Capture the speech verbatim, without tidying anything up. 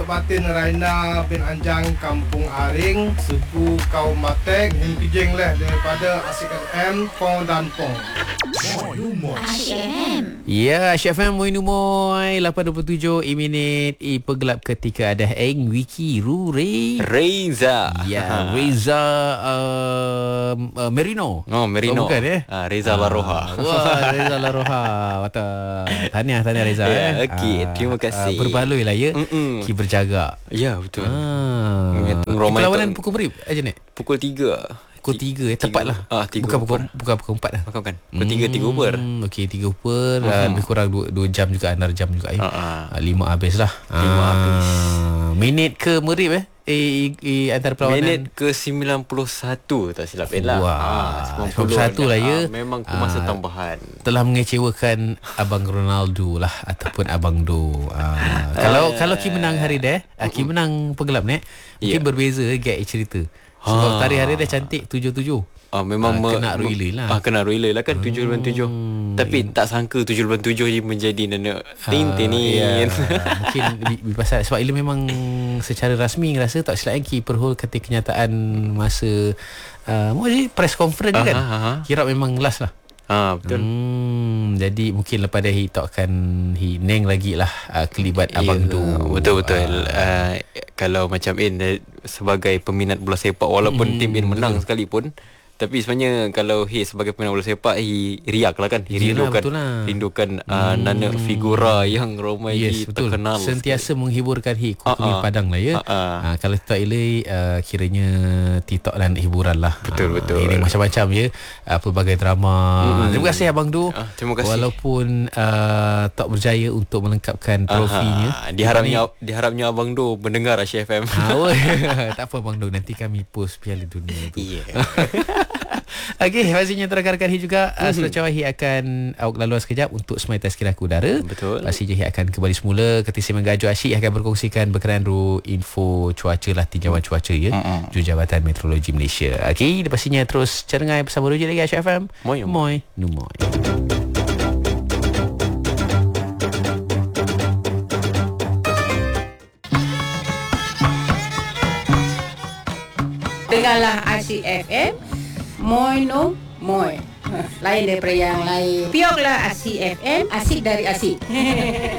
batin Raina bin Anjang Kampung Aring, suku kaum Matek, Hingkijeng leh daripada Asyik F M Pong dan Pong. Asyik F M. Ya, Asyik F M Moin Umoy lapan dua puluh tujuh minit I pegelap ketika ada Eng Wiki Rure Reza. Ya, Reza uh, uh, Merino. Oh, Merino. Oh, bukan eh? Ah, Reza Laroha. Wah, Reza Laroha. Mata. Tahniah, tahniah Reza. Ya, eh. okey, terima kasih. Uh, berbaloi lah ya. Mm-mm. Ki berjaga. Ya, betul. Ah. Romai Perlawanan tu- pukul berapa aja ni? Pukul tiga. Pukul tiga eh, tepat lah. Ah, tiga bukan pukul, over. bukan pukul empat lah. Bukan, bukan. Pukul tiga, tiga over. Hmm, Okey, tiga over. Uh, lebih kurang dua jam juga, enam jam juga. Eh. Ah, ah. Uh, lima habis lah. Lima Ah, habis. Minit ke merip eh? Eh, eh antara perlawanan. Minit ke sembilan puluh satu tak silap eh lah. Wah, Ah, sembilan puluh satu lah ya. Ah, memang ke masa Ah, tambahan. telah mengecewakan Abang Ronaldo lah ataupun Abang Do. Ah, kalau kalau Ki menang hari dah, ah, Ki menang pegelap ni, mungkin Ya. berbeza gap cerita. Sebab Ah. tarikh hari dah cantik tujuh tujuh. Ah, memang Ah, me- kena me- relay lah. Ah, kena relay lah kan tujuh lawan tujuh. Tapi tak sangka tujuh lawan tujuh je menjadi nenek tintin ni. Ya, mungkin bi- bi- pasal sebab ia memang secara rasmi rasa tak silap Ki perhol ketika kenyataan masa uh, mungkin press conference kan. Aha, aha. Kira memang last lah. Ah, betul. Hmm, jadi mungkin lepas dah hi akan hi neng lagi lah uh, kelibat Abang Ya, Do. betul-betul. Uh, kalau macam In eh, sebagai peminat bola sepak walaupun Hmm, tim In menang betul. sekalipun, tapi sebenarnya kalau he sebagai peminat bola sepak he riak lah kan. He Yelah, rindukan betul lah. rindukan uh, nana figura yang ramai Yes, hi betul. terkenal. Sentiasa menghiburkan hi Ah, kukumin ah. Padang lah ya. Ah, ah. Uh, kalau tak ilai uh, kiranya TikTok dan hiburan lah. Betul, Ah, betul. Ini macam-macam ya. Uh, pelbagai drama. Mm-mm. Terima kasih Abang Do. Ah, terima kasih. Walaupun uh, tak berjaya untuk melengkapkan trofinya. Aha, diharapnya diharapnya Abang Do mendengar Asyik F M. Ah, oh, tak apa Abang Do, nanti kami post Piala Dunia tu. Ya. Okey, pastinya rakan-rakan Hi juga uh, sudah cawa Hi akan awak laluan sekejap untuk semai tazkirah udara. Betul. Pastinya Hi akan kembali semula ketika Menggaju Asyik akan berkongsikan berkenaan ru info cuaca lah, tinjauan cuaca ya. Mm-mm. Jabatan Meteorologi Malaysia. Okey, pastinya terus cerengai bersama Ruji lagi Asyik F M. Moi. Moi, numoy. Dengarlah Asyik F M. Moi no moi. Lain daripada yang lain. Pioklah Asyik F M. Asyik dari Asyik.